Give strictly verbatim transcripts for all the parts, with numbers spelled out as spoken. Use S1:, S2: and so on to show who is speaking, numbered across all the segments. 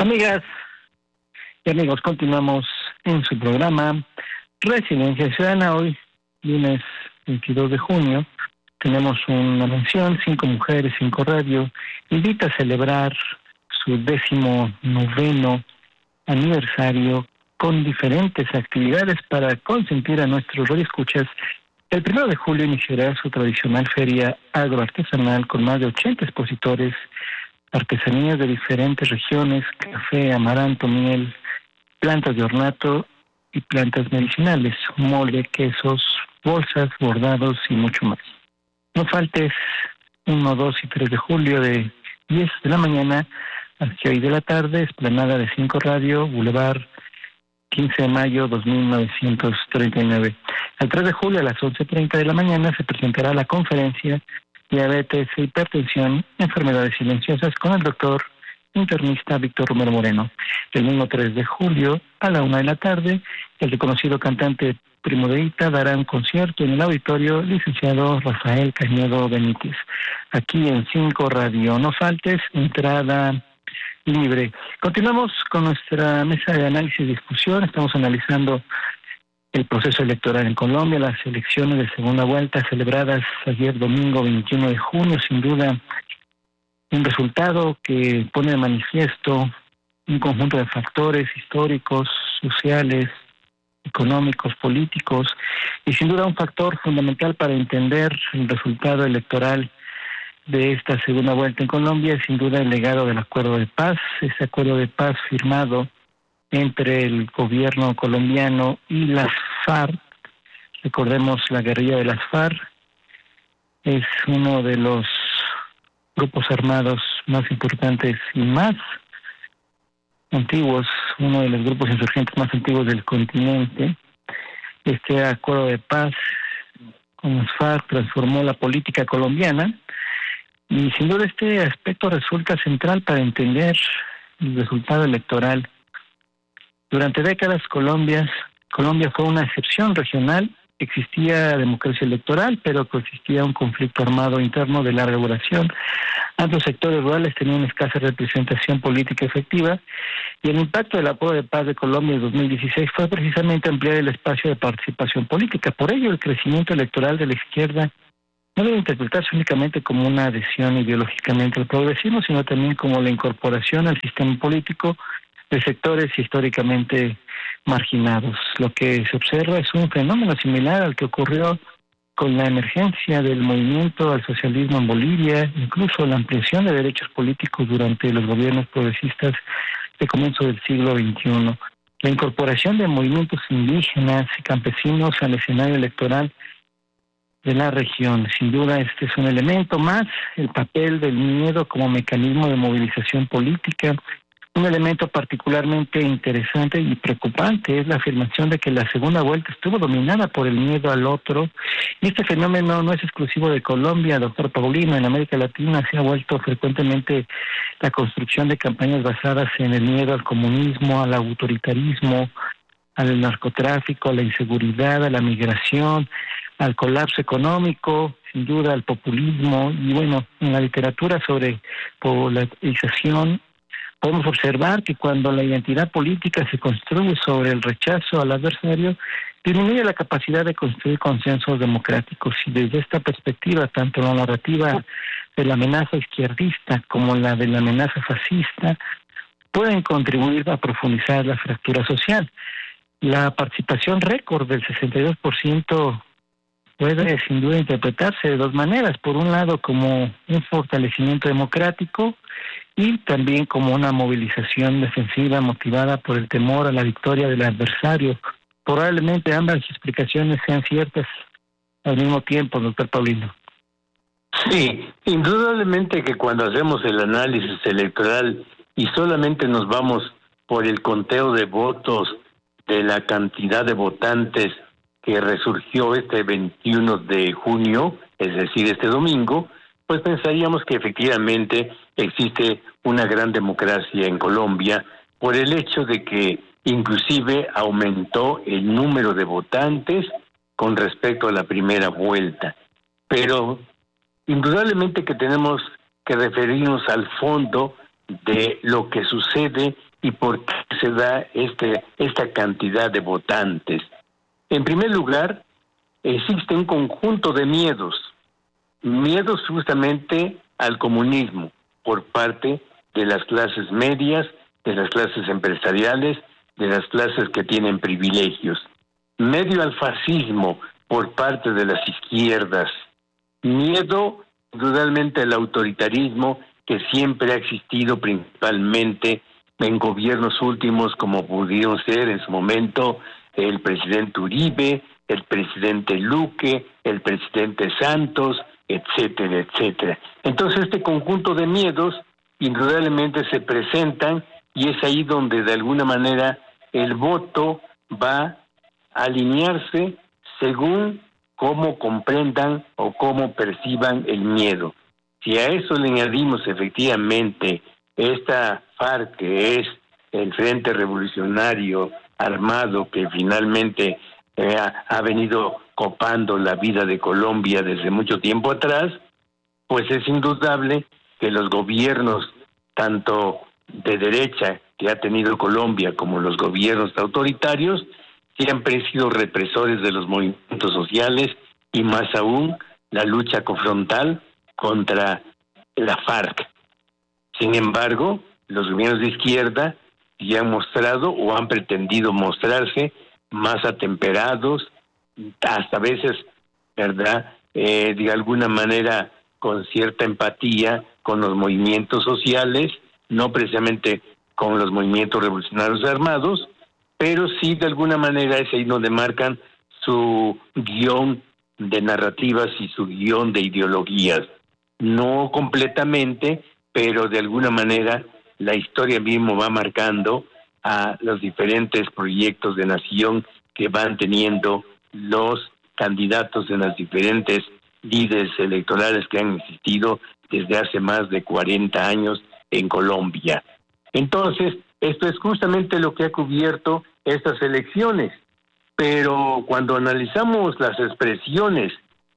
S1: Amigas y amigos, continuamos en su programa Resiliencia Ciudadana. Hoy, lunes veintidós de junio, tenemos una mención, Cinco Mujeres, Cinco Radio, invita a celebrar su décimo noveno aniversario con diferentes actividades para consentir a nuestros radioescuchas. El primero de julio iniciará su tradicional feria agroartesanal con más de ochenta expositores, artesanías de diferentes regiones, café, amaranto, miel, plantas de ornato y plantas medicinales, mole, quesos, bolsas, bordados y mucho más. No faltes uno, dos y tres de julio de diez de la mañana a seis de la tarde, explanada de Cinco Radio, Boulevard quince de mayo dos mil novecientos treinta y nueve. El tres de julio a las once treinta de la mañana se presentará la conferencia Diabetes e Hipertensión, Enfermedades Silenciosas con el doctor internista Víctor Romero Moreno. El mismo tres de julio a la una de la tarde, el reconocido cantante Primo de Ita dará un concierto en el auditorio licenciado Rafael Cañedo Benítez. Aquí en Cinco Radio, no faltes, entrada libre. Continuamos con nuestra mesa de análisis y discusión. Estamos analizando el proceso electoral en Colombia, las elecciones de segunda vuelta celebradas ayer domingo veintiuno de junio, sin duda un resultado que pone de manifiesto un conjunto de factores históricos, sociales, económicos, políticos, y sin duda un factor fundamental para entender el resultado electoral de esta segunda vuelta en Colombia es sin duda el legado del acuerdo de paz, ese acuerdo de paz firmado entre el gobierno colombiano y las FARC. Recordemos, la guerrilla de las FARC es uno de los grupos armados más importantes y más antiguos, uno de los grupos insurgentes más antiguos del continente. Este acuerdo de paz con las FARC transformó la política colombiana y sin duda este aspecto resulta central para entender el resultado electoral. Durante décadas Colombia, Colombia fue una excepción regional. Existía democracia electoral, pero coexistía un conflicto armado interno de larga duración. Ambos sectores rurales tenían escasa representación política efectiva y el impacto del acuerdo de paz de Colombia en dos mil dieciséis fue precisamente ampliar el espacio de participación política. Por ello, el crecimiento electoral de la izquierda no debe interpretarse únicamente como una adhesión ideológicamente al progresismo, sino también como la incorporación al sistema político de sectores históricamente marginados. Lo que se observa es un fenómeno similar al que ocurrió con la emergencia del movimiento al socialismo en Bolivia, incluso la ampliación de derechos políticos durante los gobiernos progresistas de comienzo del siglo veintiuno. La incorporación de movimientos indígenas y campesinos al escenario electoral de la región. Sin duda este es un elemento más, el papel del miedo como mecanismo de movilización política. Un elemento particularmente interesante y preocupante es la afirmación de que la segunda vuelta estuvo dominada por el miedo al otro. Y este fenómeno no es exclusivo de Colombia, doctor Paulino. En América Latina se ha vuelto frecuentemente la construcción de campañas basadas en el miedo al comunismo, al autoritarismo, al narcotráfico, a la inseguridad, a la migración, al colapso económico, sin duda al populismo. Y bueno, en la literatura sobre polarización podemos observar que cuando la identidad política se construye sobre el rechazo al adversario, disminuye la capacidad de construir consensos democráticos. Y desde esta perspectiva, tanto la narrativa de la amenaza izquierdista como la de la amenaza fascista pueden contribuir a profundizar la fractura social. La participación récord del sesenta y dos por ciento puede sin duda interpretarse de dos maneras. Por un lado, como un fortalecimiento democrático y también como una movilización defensiva motivada por el temor a la victoria del adversario. Probablemente ambas explicaciones sean ciertas al mismo tiempo, doctor Paulino.
S2: Sí, indudablemente que cuando hacemos el análisis electoral y solamente nos vamos por el conteo de votos de la cantidad de votantes que resurgió este veintiuno de junio, es decir, este domingo, pues pensaríamos que efectivamente existe una gran democracia en Colombia por el hecho de que inclusive aumentó el número de votantes con respecto a la primera vuelta. Pero indudablemente que tenemos que referirnos al fondo de lo que sucede y por qué se da este, esta cantidad de votantes. En primer lugar, existe un conjunto de miedos, miedos justamente al comunismo por parte de las clases medias, de las clases empresariales, de las clases que tienen privilegios. Medio al fascismo por parte de las izquierdas. Miedo, indudablemente, al autoritarismo que siempre ha existido principalmente en gobiernos últimos, como pudieron ser en su momento el presidente Uribe, el presidente Luque, el presidente Santos, etcétera, etcétera. Entonces este conjunto de miedos indudablemente se presentan y es ahí donde de alguna manera el voto va a alinearse según cómo comprendan o cómo perciban el miedo. Si a eso le añadimos efectivamente esta FARC, que es el Frente Revolucionario Armado que finalmente eh, ha, ha venido copando la vida de Colombia desde mucho tiempo atrás, pues es indudable que los gobiernos, tanto de derecha que ha tenido Colombia como los gobiernos autoritarios, siempre han sido represores de los movimientos sociales y más aún la lucha confrontal contra la FARC. Sin embargo, los gobiernos de izquierda ya han mostrado o han pretendido mostrarse más atemperados, hasta a veces, ¿verdad?, eh, de alguna manera con cierta empatía con los movimientos sociales, no precisamente con los movimientos revolucionarios armados, pero sí de alguna manera es ahí donde marcan su guión de narrativas y su guión de ideologías. No completamente, pero de alguna manera la historia mismo va marcando a los diferentes proyectos de nación que van teniendo los candidatos en las diferentes líderes electorales que han existido desde hace más de cuarenta años en Colombia. Entonces, esto es justamente lo que ha cubierto estas elecciones, pero cuando analizamos las expresiones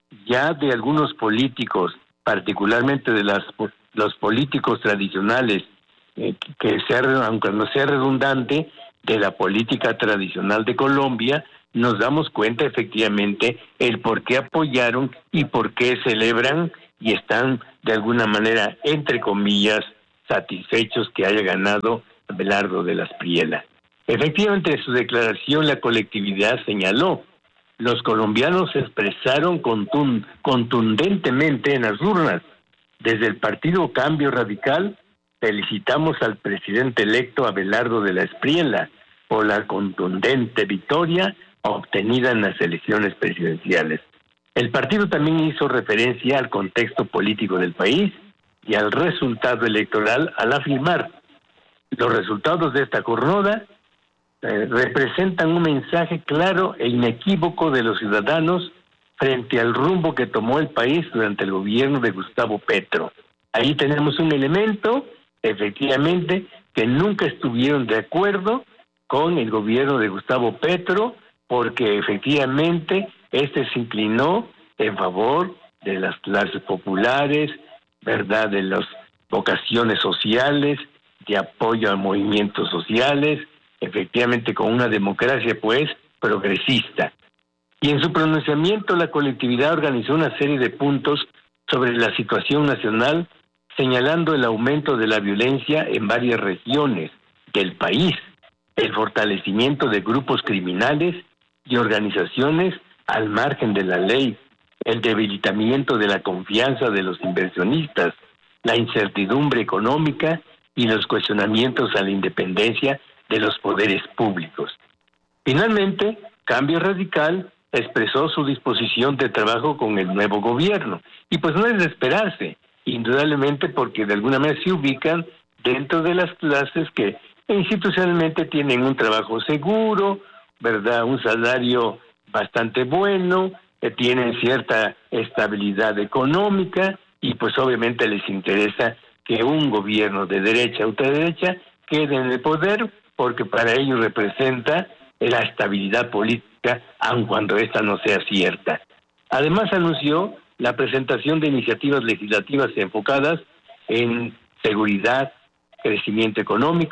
S2: ya de algunos políticos, particularmente de las, los políticos tradicionales, eh, que sea, aunque no sea redundante, de la política tradicional de Colombia, nos damos cuenta efectivamente el por qué apoyaron y por qué celebran y están de alguna manera, entre comillas, satisfechos que haya ganado Abelardo de la Espriella. Efectivamente, en su declaración la colectividad señaló: los colombianos se expresaron contund- contundentemente en las urnas. Desde el Partido Cambio Radical felicitamos al presidente electo Abelardo de la Espriella por la contundente victoria obtenida en las elecciones presidenciales. El partido también hizo referencia al contexto político del país y al resultado electoral al afirmar: los resultados de esta jornada eh, representan un mensaje claro e inequívoco de los ciudadanos frente al rumbo que tomó el país durante el gobierno de Gustavo Petro. Ahí tenemos un elemento, efectivamente, que nunca estuvieron de acuerdo con el gobierno de Gustavo Petro, porque efectivamente este se inclinó en favor de las clases populares, ¿verdad?, de las vocaciones sociales, de apoyo a movimientos sociales, efectivamente con una democracia pues progresista. Y en su pronunciamiento la colectividad organizó una serie de puntos sobre la situación nacional, señalando el aumento de la violencia en varias regiones del país, el fortalecimiento de grupos criminales y organizaciones al margen de la ley, el debilitamiento de la confianza de los inversionistas, la incertidumbre económica y los cuestionamientos a la independencia de los poderes públicos. Finalmente, Cambio Radical expresó su disposición de trabajo con el nuevo gobierno, y pues no es de esperarse, indudablemente, porque de alguna manera se ubican dentro de las clases que institucionalmente tienen un trabajo seguro, ¿verdad?, un salario bastante bueno, que tienen cierta estabilidad económica, y pues obviamente les interesa que un gobierno de derecha o ultraderecha quede en el poder, porque para ellos representa la estabilidad política, aun cuando esta no sea cierta. Además anunció la presentación de iniciativas legislativas enfocadas en seguridad, crecimiento económico,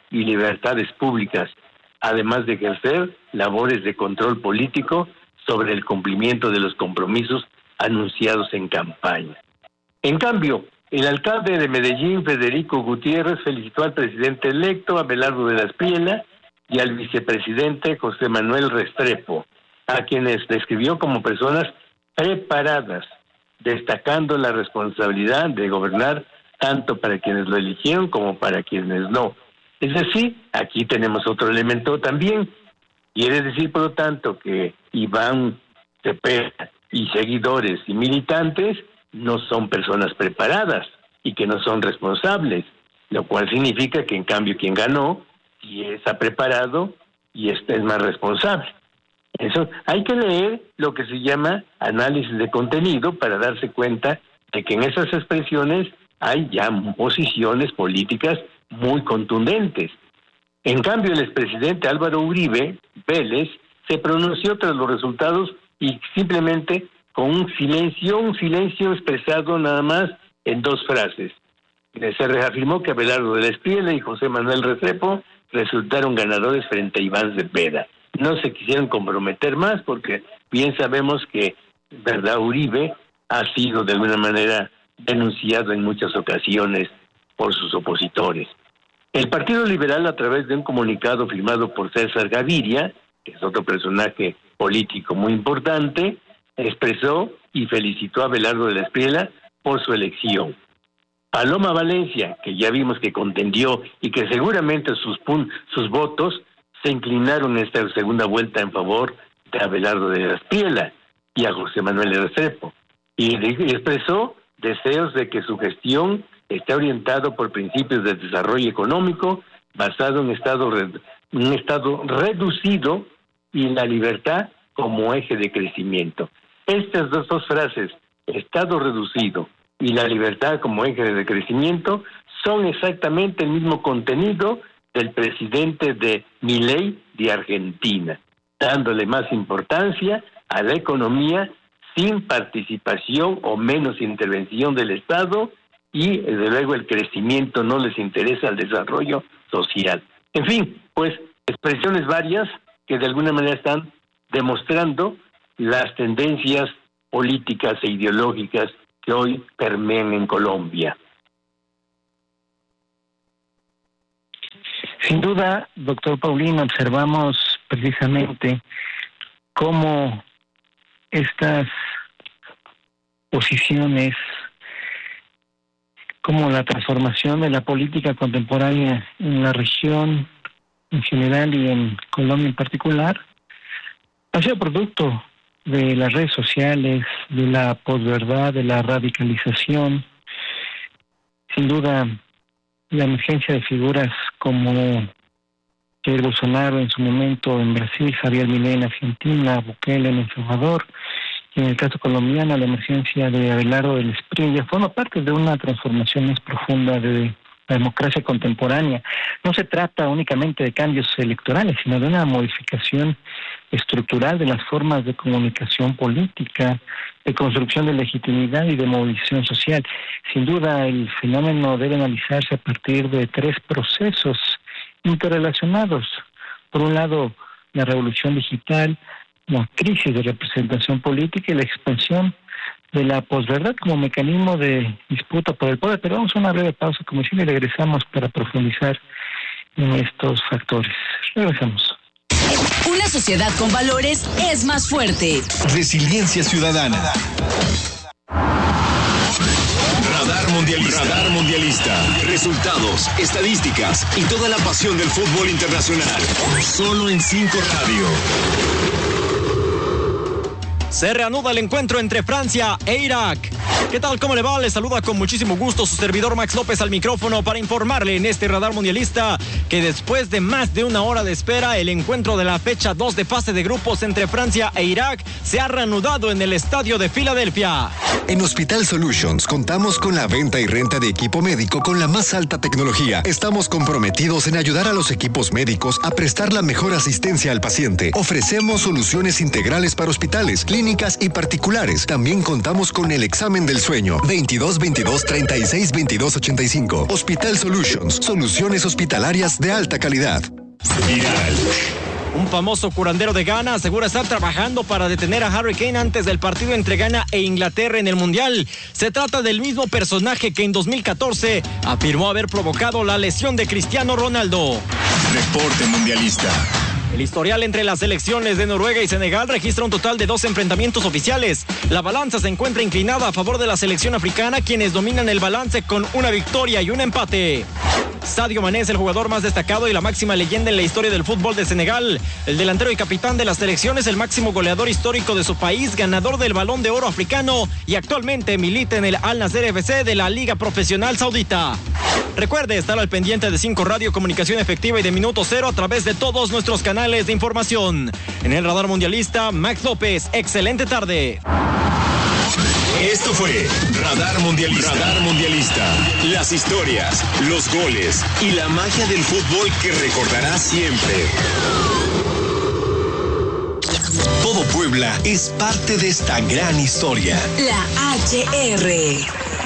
S2: y libertades públicas, además de ejercer labores de control político sobre el cumplimiento de los compromisos anunciados en campaña. En cambio, el alcalde de Medellín, Federico Gutiérrez, felicitó al presidente electo, Abelardo de la Espriella, y al vicepresidente José Manuel Restrepo, a quienes describió como personas preparadas, destacando la responsabilidad de gobernar tanto para quienes lo eligieron como para quienes no. Es decir, aquí tenemos otro elemento también. Quiere decir, por lo tanto, que Iván Cepeda y seguidores y militantes no son personas preparadas y que no son responsables, lo cual significa que en cambio quien ganó sí está preparado y este es más responsable. Eso hay que leer lo que se llama análisis de contenido para darse cuenta de que en esas expresiones hay ya posiciones políticas muy contundentes. En cambio, el expresidente Álvaro Uribe Vélez se pronunció tras los resultados y simplemente con un silencio, un silencio expresado nada más en dos frases. Se reafirmó que Abelardo de la Espriella y José Manuel Restrepo resultaron ganadores frente a Iván Cepeda. No se quisieron comprometer más porque bien sabemos que, verdad, Uribe ha sido de alguna manera denunciado en muchas ocasiones por sus opositores. El Partido Liberal, a través de un comunicado firmado por César Gaviria, que es otro personaje político muy importante, expresó y felicitó a Abelardo de la Espriella por su elección. Paloma Valencia, que ya vimos que contendió y que seguramente sus, pun- sus votos se inclinaron en esta segunda vuelta en favor de Abelardo de la Espriella y a José Manuel Restrepo, y expresó deseos de que su gestión esté orientado por principios de desarrollo económico basado en estado re- un estado reducido y la libertad como eje de crecimiento. Estas dos, dos frases, estado reducido y la libertad como eje de crecimiento, son exactamente el mismo contenido del presidente de Milei de Argentina, dándole más importancia a la economía sin participación o menos intervención del Estado, y desde luego el crecimiento no les interesa al desarrollo social. En fin, pues expresiones varias que de alguna manera están demostrando las tendencias políticas e ideológicas que hoy permean en Colombia.
S1: Sin duda, doctor Paulino, observamos precisamente cómo estas posiciones, como la transformación de la política contemporánea en la región en general y en Colombia en particular, ha sido producto de las redes sociales, de la posverdad, de la radicalización. Sin duda, la emergencia de figuras como Jair Bolsonaro en su momento en Brasil, Javier Milei en Argentina, Bukele en El Salvador, y en el caso colombiano, la emergencia de Abelardo de la Espriella forma parte de una transformación más profunda de la democracia contemporánea. No se trata únicamente de cambios electorales, sino de una modificación estructural de las formas de comunicación política, de construcción de legitimidad y de movilización social. Sin duda, el fenómeno debe analizarse a partir de tres procesos interrelacionados. Por un lado, la revolución digital, la crisis de representación política y la expansión de la posverdad como mecanismo de disputa por el poder. Pero vamos a una breve pausa comercial y regresamos para profundizar en estos factores. Regresamos.
S3: Una sociedad con valores es más fuerte.
S4: Resiliencia ciudadana. Radar Mundialista. Radar Mundialista. Resultados, estadísticas y toda la pasión del fútbol internacional. Solo en cinco Radio.
S5: Se reanuda el encuentro entre Francia e Irak. ¿Qué tal? ¿Cómo le va? Le saluda con muchísimo gusto su servidor Max López al micrófono para informarle en este Radar Mundialista que después de más de una hora de espera, el encuentro de la fecha dos de fase de grupos entre Francia e Irak se ha reanudado en el estadio de Filadelfia.
S4: En Hospital Solutions contamos con la venta y renta de equipo médico con la más alta tecnología. Estamos comprometidos en ayudar a los equipos médicos a prestar la mejor asistencia al paciente. Ofrecemos soluciones integrales para hospitales, clínicas y particulares. También contamos con el examen del sueño. veintidós veintidós treinta y seis veintidós ochenta y cinco. Hospital Solutions, soluciones hospitalarias de alta calidad.
S6: Viral.
S5: Un famoso curandero de Ghana asegura estar trabajando para detener a Harry Kane antes del partido entre Ghana e Inglaterra en el Mundial. Se trata del mismo personaje que en dos mil catorce afirmó haber provocado la lesión de Cristiano Ronaldo.
S6: Reporte mundialista.
S5: El historial entre las selecciones de Noruega y Senegal registra un total de dos enfrentamientos oficiales. La balanza se encuentra inclinada a favor de la selección africana, quienes dominan el balance con una victoria y un empate. Sadio Mané es el jugador más destacado y la máxima leyenda en la historia del fútbol de Senegal. El delantero y capitán de la selección es el máximo goleador histórico de su país, ganador del Balón de Oro africano y actualmente milita en el Al Nassr F C de la Liga Profesional Saudita. Recuerde estar al pendiente de cinco Radio, comunicación efectiva y de Minuto Cero a través de todos nuestros canales de información. En el Radar Mundialista, Max López. Excelente tarde.
S6: Esto fue Radar Mundialista. Radar Mundialista. Las historias, los goles y la magia del fútbol que recordarás siempre. Todo Puebla es parte de esta gran historia.
S3: La H R.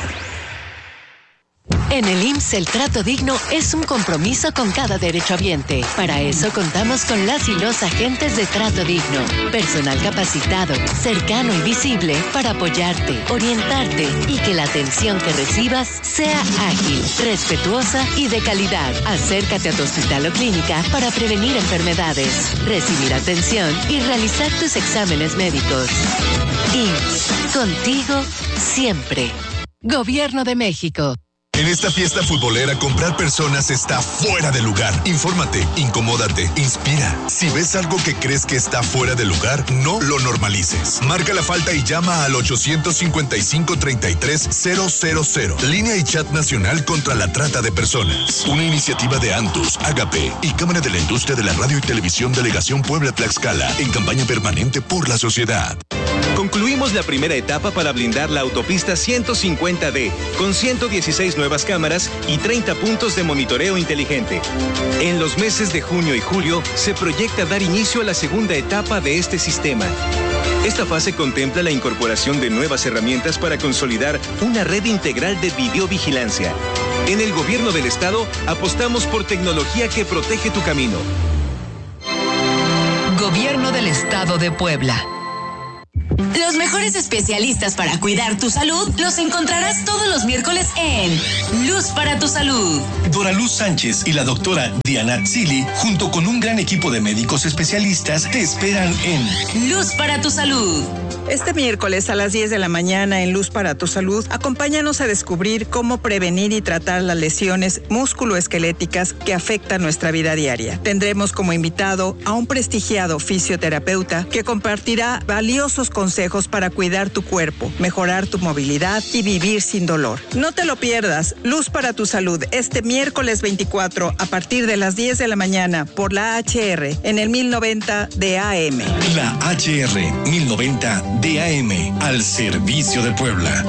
S3: En el I M S S el trato digno es un compromiso con cada derechohabiente. Para eso contamos con las y los agentes de trato digno. Personal capacitado, cercano y visible para apoyarte, orientarte y que la atención que recibas sea ágil, respetuosa y de calidad. Acércate a tu hospital o clínica para prevenir enfermedades, recibir atención y realizar tus exámenes médicos. I M S S, contigo siempre. Gobierno de México.
S7: En esta fiesta futbolera, comprar personas está fuera de lugar. Infórmate, incomódate, inspira. Si ves algo que crees que está fuera de lugar, no lo normalices. Marca la falta y llama al ochocientos cincuenta y cinco, treinta y tres, cero cero cero. Línea y chat nacional contra la trata de personas. Una iniciativa de Antus, Agape y Cámara de la Industria de la Radio y Televisión Delegación Puebla-Tlaxcala en campaña permanente por la sociedad.
S8: Concluimos la primera etapa para blindar la autopista ciento cincuenta D con ciento dieciséis nuevas cámaras y treinta puntos de monitoreo inteligente. En los meses de junio y julio se proyecta dar inicio a la segunda etapa de este sistema. Esta fase contempla la incorporación de nuevas herramientas para consolidar una red integral de videovigilancia. En el Gobierno del Estado apostamos por tecnología que protege tu camino.
S3: Gobierno del Estado de Puebla. Los mejores especialistas para cuidar tu salud los encontrarás todos los miércoles en Luz para tu Salud.
S6: Dora Luz Sánchez y la doctora Diana Zili, junto con un gran equipo de médicos especialistas, te esperan en
S3: Luz para tu Salud.
S9: Este miércoles a las diez de la mañana en Luz para tu Salud, acompáñanos a descubrir cómo prevenir y tratar las lesiones musculoesqueléticas que afectan nuestra vida diaria. Tendremos como invitado a un prestigiado fisioterapeuta que compartirá valiosos consejos para cuidar tu cuerpo, mejorar tu movilidad y vivir sin dolor. No te lo pierdas, Luz para tu Salud, este miércoles veinticuatro a partir de las diez de la mañana por la H R en el mil noventa de A M.
S6: La H R mil noventa de A M, al servicio de Puebla.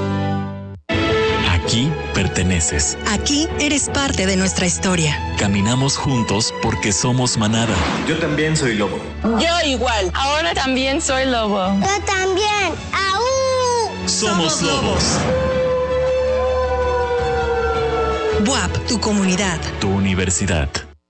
S10: Aquí perteneces.
S11: Aquí eres parte de nuestra historia.
S10: Caminamos juntos porque somos manada.
S12: Yo también soy lobo.
S13: Yo igual. Ahora también soy lobo.
S14: Yo también. ¡Aú!
S10: Somos lobos.
S11: B U A P, tu comunidad.
S10: Tu universidad.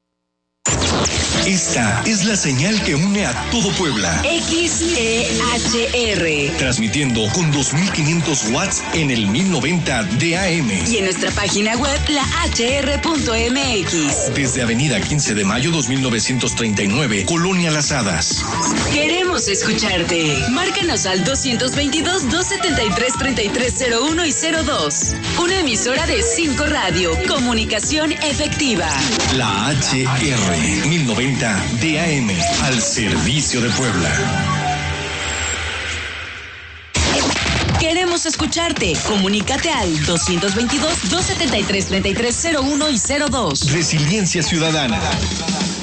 S6: Esta es la señal que une a todo Puebla.
S3: X E H R.
S6: Transmitiendo con dos mil quinientos watts en el mil noventa de A M.
S3: Y en nuestra página web, la H R punto M X.
S6: Desde Avenida quince de mayo dos mil novecientos treinta y nueve, Colonia Las Hadas.
S3: Queremos escucharte. Márcanos al doscientos veintidós, doscientos setenta y tres, treinta y tres cero uno y cero dos. Una emisora de cinco Radio. Comunicación efectiva.
S6: La H R mil noventa de A M, al servicio de Puebla.
S3: Queremos escucharte. Comunícate al doscientos veintidós, doscientos setenta y tres, treinta y tres cero uno y cero dos.
S6: Resiliencia Ciudadana.